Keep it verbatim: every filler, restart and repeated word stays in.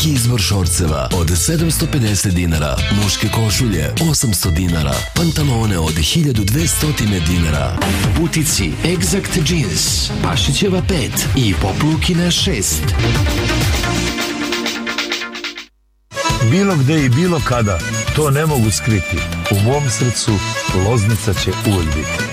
Veliki izbor šorceva od sedamsto pedeset dinara, muške košulje osamsto dinara, pantalone od hiljadu dvesta dinara. Butici Exact Jeans, Pašićeva pet i Poplukina šest. Bilo gde i bilo kada, to ne mogu skriti. U mom srcu Loznica će uvijek biti.